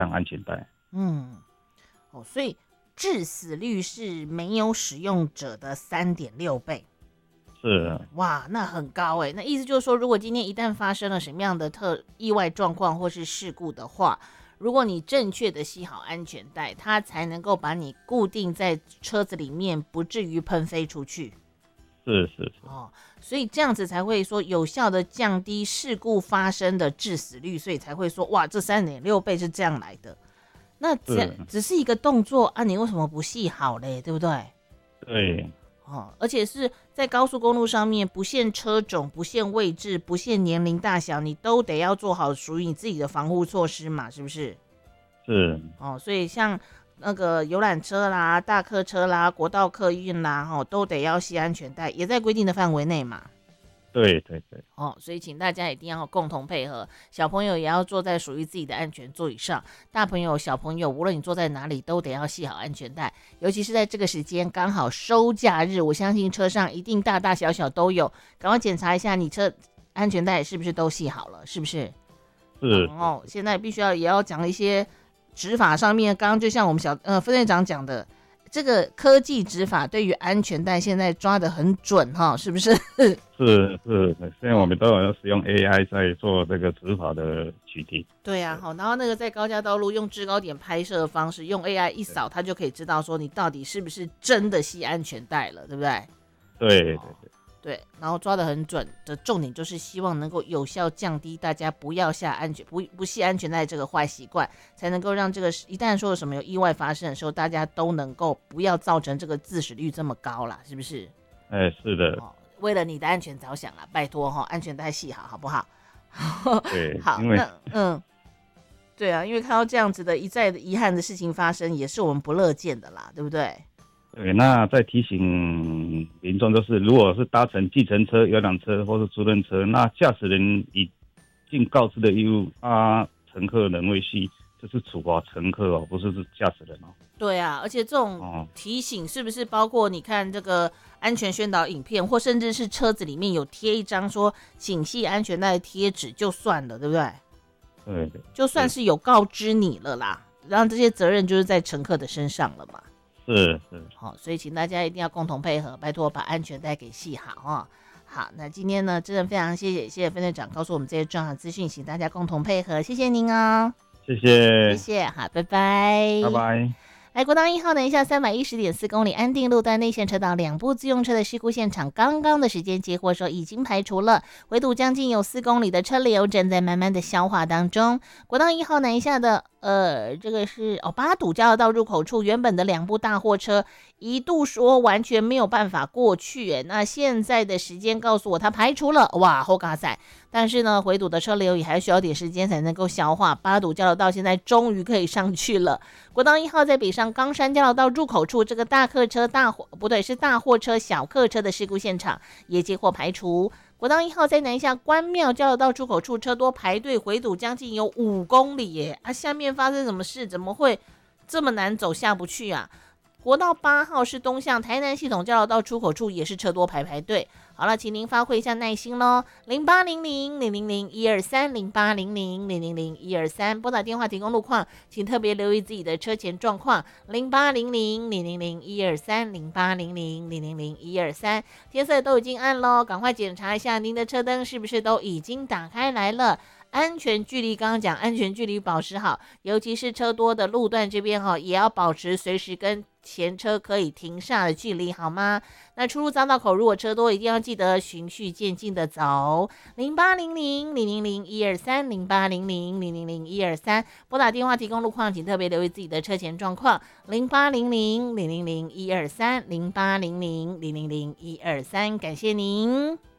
安全带。 嗯，所以致死率是没有使用者的3.6倍。 是， 哇，那很高哎。那意思就是说，如果今天一旦发生了什么样的意外状况或是事故的话，如果你正确的系好安全带，它才能够把你固定在车子里面，不至于喷飞出去。 是所以这样子才会说有效的降低事故发生的致死率，所以才会说哇，这3.6倍是这样来的。那只是一个动作啊，你为什么不系好嘞？对不对？ 对。 而且是在高速公路上面，不限车种、不限位置、不限年龄大小，你都得要做好属于你自己的防护措施嘛，是不是？ 是。 所以像那个游览车啦、大客车啦、国道客运啦，都得要系安全带，也在规定的范围内嘛。 对。 所以请大家一定要共同配合，小朋友也要坐在属于自己的安全座椅上，大朋友、小朋友，无论你坐在哪里，都得要系好安全带。尤其是在这个时间刚好收假日，我相信车上一定大大小小都有，赶快检查一下你车安全带是不是都系好了，是不是？ 是。 现在必须也要讲一些执法上面，刚刚就像我们分队长讲的。这个科技执法对于安全带现在抓得很准哈，是不是？ 是，现在我们都有使用 AI 在做这个执法的取缔。 对啊，然后那个在高架道路用制高点拍摄的方式，用 AI 一扫，它就可以知道说你到底是不是真的系安全带了，对不对？对，然后抓得很准的重点就是希望能够有效降低大家不要不系安全带这个坏习惯，才能够让这个一旦说有什么有意外发生的时候，大家都能够不要造成这个致死率这么高啦，是不是？ 是的。 为了你的安全着想啦，拜托安全带系好，好不好？ 对， 好，对啊，因为看到这样子的一再的遗憾的事情发生，也是我们不乐见的啦，对不对？ 对，那再提醒民众，就是如果是搭乘计程车、游览车或是租赁车，那驾驶人已尽告知的义务，乘客仍未系，这是处罚乘客不是驾驶人对啊，而且这种提醒是不是包括你看这个安全宣导影片，或甚至是车子里面有贴一张说请系安全带的贴纸就算了，对不对？ 对， 就算是有告知你了啦，让这些责任就是在乘客的身上了嘛。 是。 所以请大家一定要共同配合，拜托把安全带给系好好，那今天呢，真的非常谢谢分队长告诉我们这些重要的资讯，请大家共同配合，谢谢您哦。 谢谢， 好，拜拜， 拜拜。 来，国道1号南下310.4公里安定路段内线车道2部自用车的事故现场，刚刚的时间接获说已经排除了，围堵将近有4公里的车流正在慢慢的消化当中。国道1号南下的这个是八堵交流道入口处，原本的2部大货车一度说完全没有办法过去，那现在的时间告诉我它排除了，哇，好嘎塞！但是呢，回堵的车流也还需要点时间才能够消化。8堵交流道现在终于可以上去了。国道1号在北上冈山交流道入口处，这个大货车、小客车的事故现场也接获排除。国道1号在南下关庙交流道出口处，车多排队回堵将近有5公里耶！下面发生什么事？怎么会这么难走下不去啊？国道8号是东向台南系统交流道出口处，也是车多排队。好了，请您发挥一下耐心咯。0800-000-123，0800-000-123，拨打电话提供路况，请特别留意自己的车前状况。0800-000-123，0800-000-123，天色都已经暗咯，赶快检查一下您的车灯是不是都已经打开来了。安全距离，刚刚讲安全距离保持好，尤其是车多的路段这边也要保持随时跟前车可以停下的距离，好吗？那出入匝道口如果车多，一定要记得循序渐进的走。0800-000-123，0800-000-123，拨打电话提供路况，请特别留意自己的车前状况。0800-000-123，0800-000-123，感谢您。